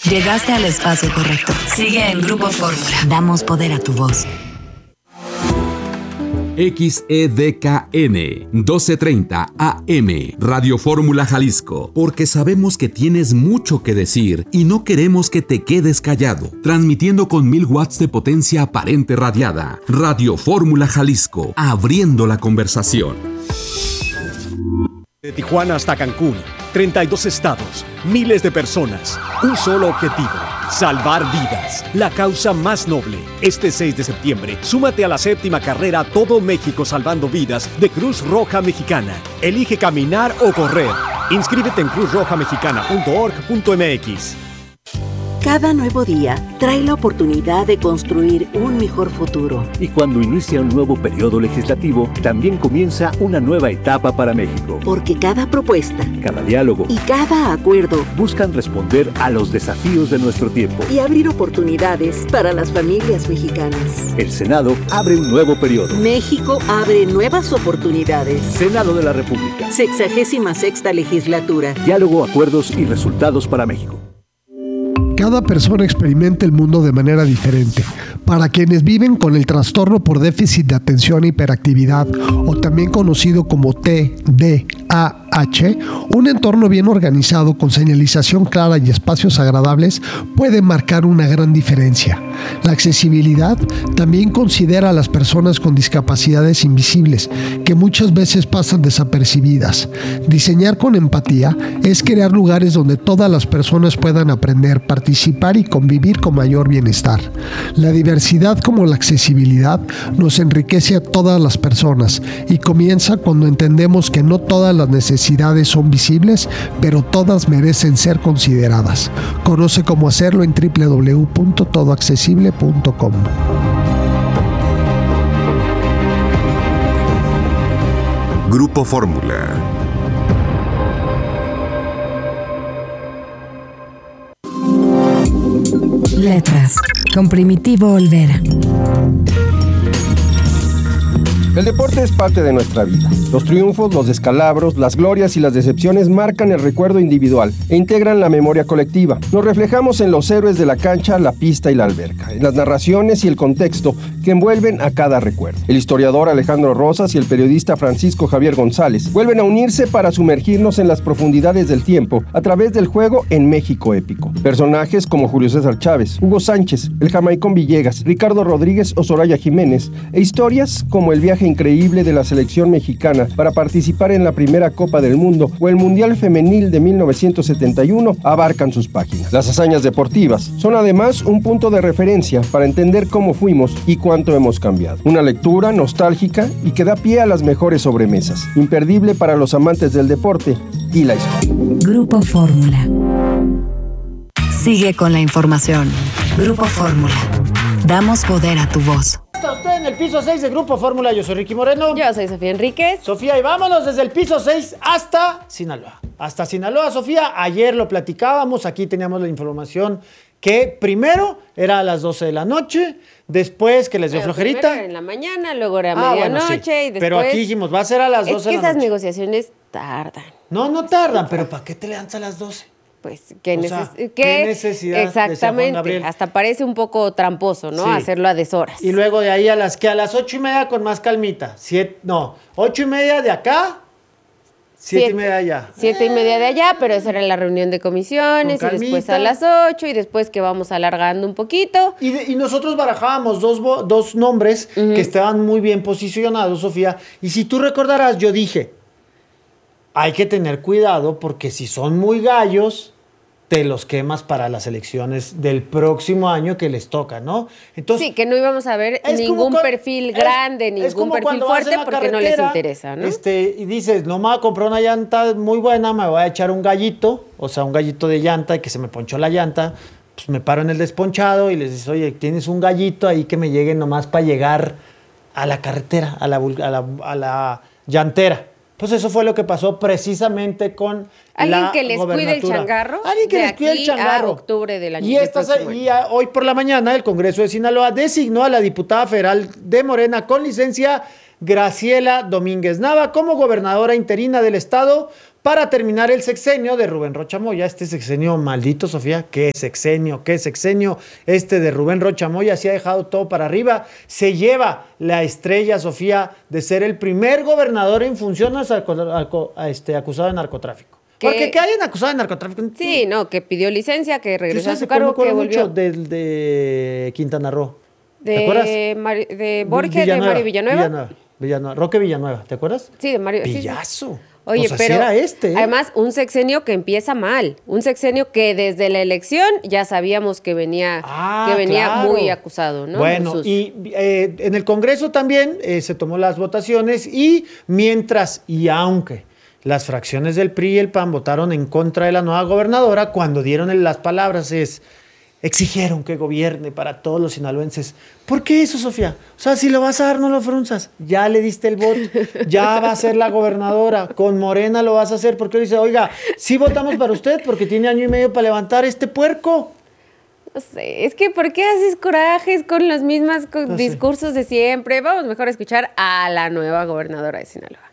Llegaste al espacio correcto. Sigue en Grupo Fórmula. Damos poder a tu voz. XEDKN 1230 AM Radio Fórmula Jalisco, porque sabemos que tienes mucho que decir y no queremos que te quedes callado. Transmitiendo con 1000 watts de potencia aparente radiada. Radio Fórmula Jalisco, abriendo la conversación. De Tijuana hasta Cancún, 32 estados, miles de personas, un solo objetivo: salvar vidas, la causa más noble. Este 6 de septiembre, súmate a la 7ª carrera Todo México Salvando Vidas de Cruz Roja Mexicana. Elige caminar o correr. Inscríbete en cruzrojamexicana.org.mx. Cada nuevo día trae la oportunidad de construir un mejor futuro. Y cuando inicia un nuevo periodo legislativo, también comienza una nueva etapa para México. Porque cada propuesta, cada diálogo y cada acuerdo buscan responder a los desafíos de nuestro tiempo y abrir oportunidades para las familias mexicanas. El Senado abre un nuevo periodo. México abre nuevas oportunidades. Senado de la República. 66ª legislatura. Diálogo, acuerdos y resultados para México. Cada persona experimenta el mundo de manera diferente. Para quienes viven con el trastorno por déficit de atención e hiperactividad, o también conocido como TDAH, un entorno bien organizado con señalización clara y espacios agradables puede marcar una gran diferencia. La accesibilidad también considera a las personas con discapacidades invisibles, que muchas veces pasan desapercibidas. Diseñar con empatía es crear lugares donde todas las personas puedan aprender, participar y convivir con mayor bienestar. La diversidad como la accesibilidad nos enriquece a todas las personas y comienza cuando entendemos que no todas las necesidades son visibles, pero todas merecen ser consideradas. Conoce cómo hacerlo en www.todoaccesible.com. Grupo Fórmula. Letras, con Primitivo Olvera. El deporte es parte de nuestra vida. Los triunfos, los descalabros, las glorias y las decepciones marcan el recuerdo individual e integran la memoria colectiva. Nos reflejamos en los héroes de la cancha, la pista y la alberca, en las narraciones y el contexto que envuelven a cada recuerdo. El historiador Alejandro Rosas y el periodista Francisco Javier González vuelven a unirse para sumergirnos en las profundidades del tiempo a través del juego en México épico. Personajes como Julio César Chávez, Hugo Sánchez, el Jamaicón Villegas, Ricardo Rodríguez o Soraya Jiménez, e historias como el viaje increíble de la selección mexicana para participar en la primera Copa del Mundo o el Mundial Femenil de 1971 abarcan sus páginas. Las hazañas deportivas son además un punto de referencia para entender cómo fuimos y cuánto hemos cambiado. Una lectura nostálgica y que da pie a las mejores sobremesas, imperdible para los amantes del deporte y la historia. Grupo Fórmula. Sigue con la información. Grupo Fórmula. Damos poder a tu voz. Está usted en el piso 6 de Grupo Fórmula. Yo soy Ricky Moreno. Yo soy Sofía Enríquez. Sofía, y vámonos desde el piso 6 hasta Sinaloa. Hasta Sinaloa, Sofía. Ayer lo platicábamos. Aquí teníamos la información que primero era a las 12 de la noche. Después que les dio flojerita. Primero era en la mañana, luego era a medianoche. Bueno, sí. Y después... Pero aquí dijimos, va a ser a las 12 de la noche. Es que esas negociaciones tardan. No tardan. Pero ¿para qué te levantas a las 12? Pues, ¿qué necesidad? Exactamente, hasta parece un poco tramposo, ¿no? Sí. Hacerlo a deshoras. Y luego de ahí a las 8:30 con más calmita. 8:30 de acá, 7:30 de allá. 7:30 de allá, pero esa era la reunión de comisiones, y después a las 8, y después que vamos alargando un poquito. Y nosotros barajábamos dos nombres que estaban muy bien posicionados, Sofía. Y si tú recordarás, yo dije, hay que tener cuidado porque si son muy gallos, te los quemas para las elecciones del próximo año que les toca, ¿no? Entonces, sí, que no íbamos a ver ningún perfil grande, ningún perfil fuerte porque no les interesa, ¿no? Y dices, no me voy a comprar una llanta muy buena, me voy a echar un gallito, o sea, un gallito de llanta y que se me ponchó la llanta, pues me paro en el desponchado y les dices, oye, ¿tienes un gallito ahí que me llegue nomás para llegar a la carretera, a la llantera? Pues eso fue lo que pasó precisamente con alguien que les cuide el changarro. Alguien que les cuide el changarro. A octubre del año. Y hoy por la mañana el Congreso de Sinaloa designó a la diputada federal de Morena con licencia Graciela Domínguez Nava como gobernadora interina del estado para terminar el sexenio de Rubén Rocha Moya. Este sexenio maldito, Sofía, qué sexenio este de Rubén Rocha Moya. Se ha dejado todo para arriba. Se lleva la estrella, Sofía, de ser el primer gobernador en funciones acusado de narcotráfico. Porque que hayan acusado de narcotráfico. Sí, no, que pidió licencia, que regresó a su cargo, que volvió. De Quintana Roo. ¿Te acuerdas? De Borges, de Mario Villanueva. Roque Villanueva, ¿te acuerdas? Sí, de Mario. Pillazo. Sí. Oye, pues pero era además un sexenio que empieza mal, un sexenio que desde la elección ya sabíamos que venía claro. muy acusado, ¿no? Bueno, y en el Congreso también se tomó las votaciones y mientras y aunque las fracciones del PRI y el PAN votaron en contra de la nueva gobernadora, cuando dieron las palabras exigieron que gobierne para todos los sinaloenses. ¿Por qué eso, Sofía? O sea, si lo vas a dar, no lo frunzas. Ya le diste el voto, ya va a ser la gobernadora. Con Morena lo vas a hacer. Porque dice, oiga, sí votamos para usted porque tiene 1 año y medio para levantar este puerco. No sé, es que ¿por qué haces corajes con los mismos discursos de siempre? Vamos mejor a escuchar a la nueva gobernadora de Sinaloa.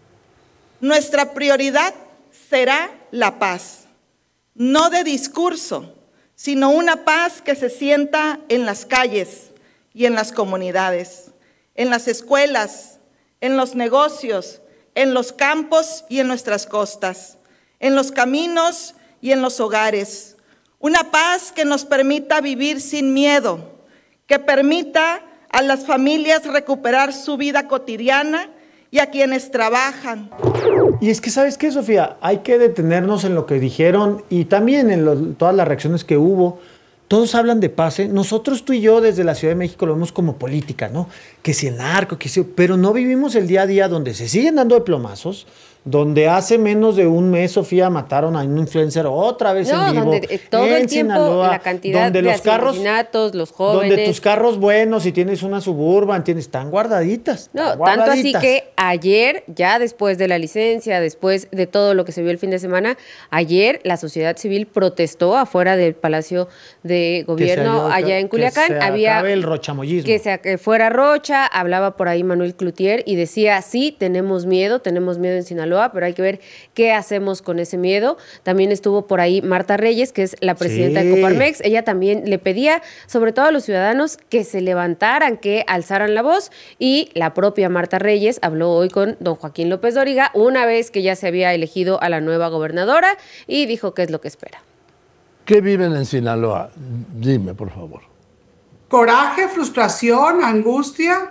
Nuestra prioridad será la paz, no de discurso, sino una paz que se sienta en las calles y en las comunidades, en las escuelas, en los negocios, en los campos y en nuestras costas, en los caminos y en los hogares. Una paz que nos permita vivir sin miedo, que permita a las familias recuperar su vida cotidiana y a quienes trabajan. Y es que, ¿sabes qué, Sofía? Hay que detenernos en lo que dijeron y también en todas las reacciones que hubo. Todos hablan de paz, ¿eh? Nosotros, tú y yo, desde la Ciudad de México, lo vemos como política, ¿no? Que si el narco, pero no vivimos el día a día donde se siguen dando de plomazos, donde hace menos de un mes, Sofía, mataron a un influencer otra vez en vivo. Donde todo el tiempo Sinaloa, la cantidad de asesinatos, los jóvenes. Donde tus carros buenos, si tienes una Suburban, están guardaditas. No, tanto así que ayer, ya después de la licencia, después de todo lo que se vio el fin de semana, ayer la sociedad civil protestó afuera del Palacio de Gobierno allá en Culiacán. Había el rochamoyismo. Que fuera Rocha, hablaba por ahí Manuel Cloutier y decía, sí, tenemos miedo en Sinaloa, pero hay que ver qué hacemos con ese miedo. También estuvo por ahí Marta Reyes, que es la presidenta de Coparmex. Ella también le pedía, sobre todo a los ciudadanos, que se levantaran, que alzaran la voz, y la propia Marta Reyes habló hoy con don Joaquín López Dóriga, una vez que ya se había elegido a la nueva gobernadora, y dijo qué es lo que espera. ¿Qué viven en Sinaloa? Dime, por favor. Coraje, frustración, angustia,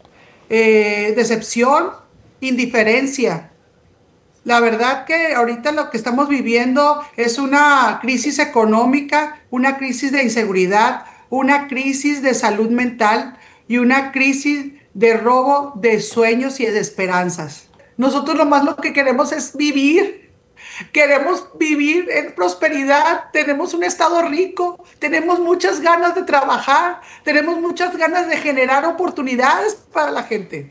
decepción, indiferencia. La verdad que ahorita lo que estamos viviendo es una crisis económica, una crisis de inseguridad, una crisis de salud mental y una crisis de robo de sueños y de esperanzas. Nosotros nomás lo que queremos es vivir. Queremos vivir en prosperidad, tenemos un estado rico, tenemos muchas ganas de trabajar, tenemos muchas ganas de generar oportunidades para la gente.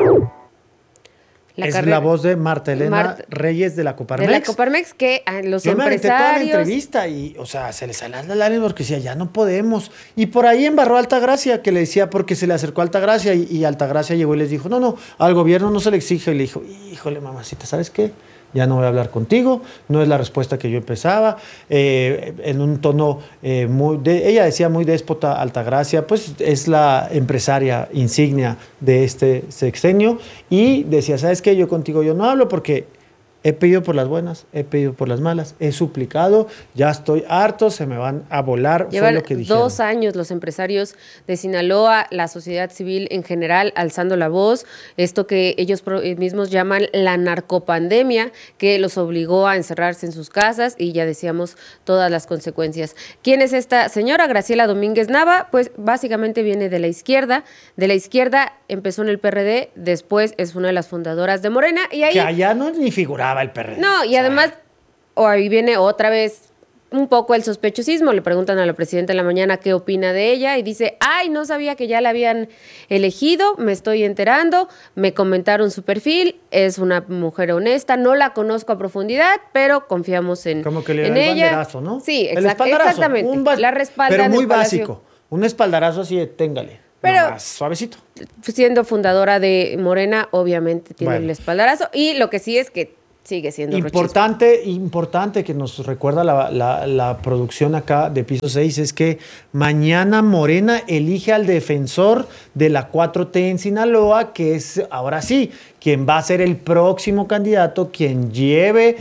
La voz de Marta Elena Reyes de la Coparmex. De la Coparmex, que a los empresarios... Yo me aventé toda la entrevista y, se les salían las lágrimas porque decía, ya no podemos. Y por ahí embarró a Altagracia, que le decía, porque se le acercó a Altagracia y Altagracia llegó y les dijo, no, al gobierno no se le exige. Y le dijo, híjole, mamacita, ¿sabes qué? Ya no voy a hablar contigo, no es la respuesta que yo empezaba, en un tono ella decía muy déspota, Altagracia, pues es la empresaria insignia de este sexenio, y decía, ¿sabes qué? Yo contigo yo no hablo porque he pedido por las buenas, he pedido por las malas, he suplicado, ya estoy harto, se me van a volar. Llevan fue lo que dijeron. 2 años los empresarios de Sinaloa, la sociedad civil en general, alzando la voz, esto que ellos mismos llaman la narcopandemia, que los obligó a encerrarse en sus casas, y ya decíamos todas las consecuencias. ¿Quién es esta señora? Graciela Domínguez Nava, pues básicamente viene de la izquierda empezó en el PRD, después es una de las fundadoras de Morena, y ahí... Que allá no ni figuraba el PRD. No, y además, ahí viene otra vez un poco el sospechosismo. Le preguntan a la presidenta en la mañana qué opina de ella y dice, no sabía que ya la habían elegido, me estoy enterando, me comentaron su perfil, es una mujer honesta, no la conozco a profundidad, pero confiamos en ella. Como que le da el banderazo, ¿no? Sí, exactamente. La respalda. Pero muy básico, un espaldarazo así de téngale. Pero más suavecito. Siendo fundadora de Morena, obviamente tiene el espaldarazo. Y lo que sí es que Sigue siendo importante que nos recuerda la producción acá de Piso 6 es que mañana Morena elige al defensor de la 4T en Sinaloa, que es ahora sí quien va a ser el próximo candidato, quien lleve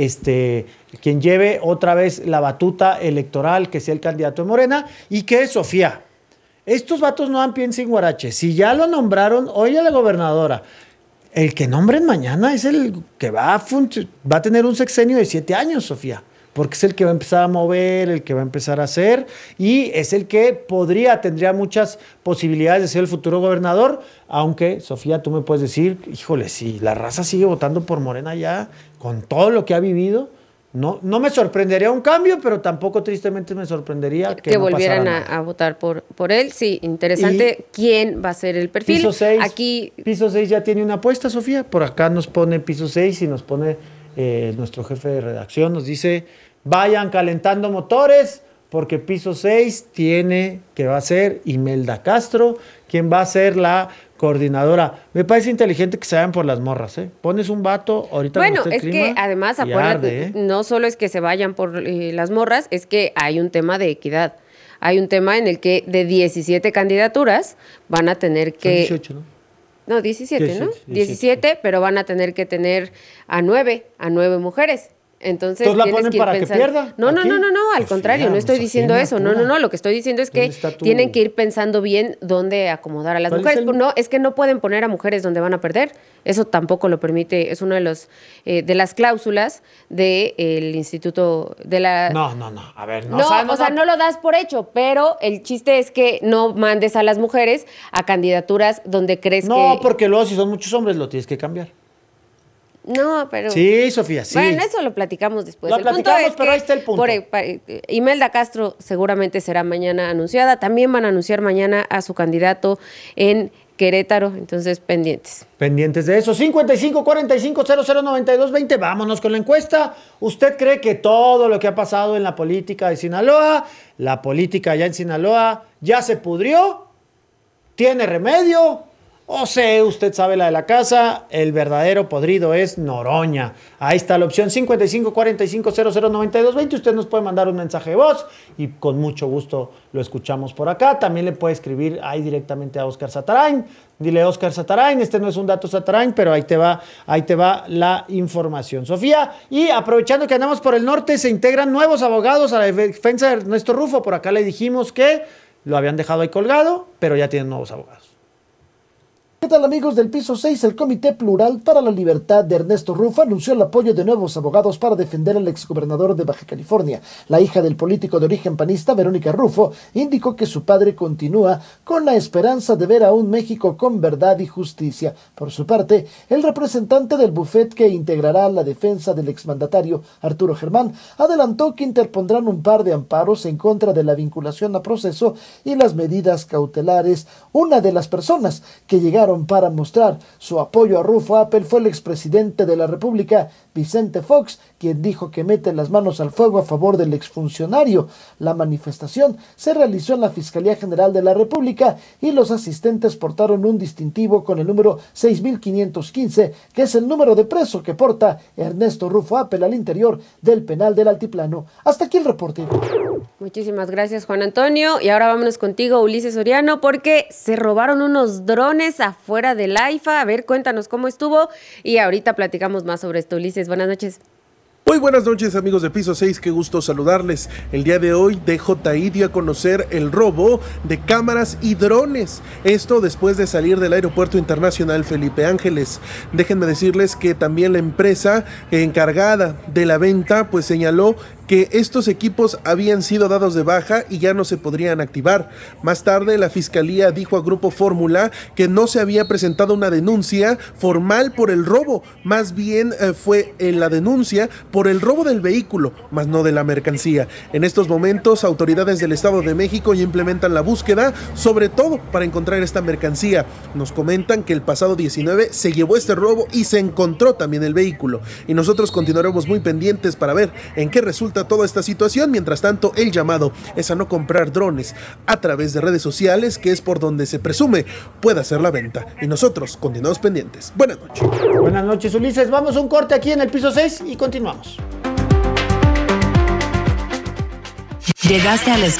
otra vez la batuta electoral, que sea el candidato de Morena, y que Sofía, estos vatos no dan pie sin guarache. Si ya lo nombraron, oye a la gobernadora, el que nombren mañana es el que va a tener un sexenio de 7 años, Sofía, porque es el que va a empezar a mover, el que va a empezar a hacer, y es el que tendría muchas posibilidades de ser el futuro gobernador, aunque, Sofía, tú me puedes decir, híjole, si la raza sigue votando por Morena ya, con todo lo que ha vivido, no me sorprendería un cambio, pero tampoco tristemente me sorprendería que no volvieran a votar por él. Sí, interesante quién va a ser el perfil. Piso 6 ya tiene una apuesta, Sofía. Por acá nos pone Piso 6 y nos pone nuestro jefe de redacción, nos dice, vayan calentando motores, porque Piso 6 va a ser Imelda Castro, quien va a ser la coordinadora. Me parece inteligente que se vayan por las morras, ¿eh? Pones un vato ahorita. Bueno, es que además, acuérdate, no solo es que se vayan por las morras, es que hay un tema de equidad. Hay un tema en el que de 17 candidaturas van a tener que... 18, ¿no? No, 17, ¿no? 17, pero van a tener que tener a 9 mujeres. Entonces la ponen para que pierda. No, al contrario, no estoy diciendo eso. No, lo que estoy diciendo es que tienen que ir pensando bien dónde acomodar a las mujeres. No, es que no pueden poner a mujeres donde van a perder. Eso tampoco lo permite, es una de las cláusulas del instituto de la... No, a ver, no lo das por hecho, pero el chiste es que no mandes a las mujeres a candidaturas donde crees que... No, porque luego si son muchos hombres lo tienes que cambiar. No, pero... Sí, Sofía, sí. Bueno, eso lo platicamos después. Pero ahí está el punto. Imelda Castro seguramente será mañana anunciada. También van a anunciar mañana a su candidato en Querétaro. Entonces, pendientes. Pendientes de eso. 5545009220. Vámonos con la encuesta. ¿Usted cree que todo lo que ha pasado en la política de Sinaloa, la política allá en Sinaloa, ya se pudrió? ¿Tiene remedio? O sea, usted sabe la de la casa, el verdadero podrido es Noroña. Ahí está la opción 5545009220. Usted nos puede mandar un mensaje de voz y con mucho gusto lo escuchamos por acá. También le puede escribir ahí directamente a Óscar Satarain. Dile, Óscar Satarain, este no es un dato Satarain, pero ahí te va la información. Sofía, y aprovechando que andamos por el norte, se integran nuevos abogados a la defensa de Ernesto Rufo. Por acá le dijimos que lo habían dejado ahí colgado, pero ya tienen nuevos abogados. ¿Qué tal, amigos del Piso 6? El Comité Plural para la Libertad de Ernesto Rufo anunció el apoyo de nuevos abogados para defender al exgobernador de Baja California. La hija del político de origen panista, Verónica Rufo, indicó que su padre continúa con la esperanza de ver a un México con verdad y justicia. Por su parte, el representante del bufet que integrará la defensa del exmandatario, Arturo Germán, adelantó que interpondrán un par de amparos en contra de la vinculación a proceso y las medidas cautelares. Una de las personas que llegaron para mostrar su apoyo a Rufo Appel fue el expresidente de la República, Vicente Fox, quien dijo que mete las manos al fuego a favor del exfuncionario. La manifestación se realizó en la Fiscalía General de la República y los asistentes portaron un distintivo con el número 6515, que es el número de preso que porta Ernesto Rufo Appel al interior del penal del Altiplano. Hasta aquí el reporte. Muchísimas gracias, Juan Antonio. Y ahora vámonos contigo, Ulises Soriano, porque se robaron unos drones afuera del AIFA. A ver, cuéntanos cómo estuvo y ahorita platicamos más sobre esto. Ulises, buenas noches. Muy buenas noches, amigos de Piso 6, qué gusto saludarles. El día de hoy DJI dio a conocer el robo de cámaras y drones. Esto después de salir del Aeropuerto Internacional Felipe Ángeles. Déjenme decirles que también la empresa encargada de la venta pues señaló que estos equipos habían sido dados de baja y ya no se podrían activar. Más tarde la Fiscalía dijo a Grupo Fórmula que no se había presentado una denuncia formal por el robo, más bien fue en la denuncia por el robo del vehículo, más no de la mercancía. En estos momentos autoridades del Estado de México ya implementan la búsqueda, sobre todo para encontrar esta mercancía. Nos comentan que el pasado 19 se llevó este robo y se encontró también el vehículo, y nosotros continuaremos muy pendientes para ver en qué resulta resulta toda esta situación. Mientras tanto, el llamado es a no comprar drones a través de redes sociales, que es por donde se presume pueda hacer la venta. Y nosotros continuamos pendientes. Buenas noches. Buenas noches, Ulises. Vamos a un corte aquí en el piso 6 y continuamos. Llegaste a la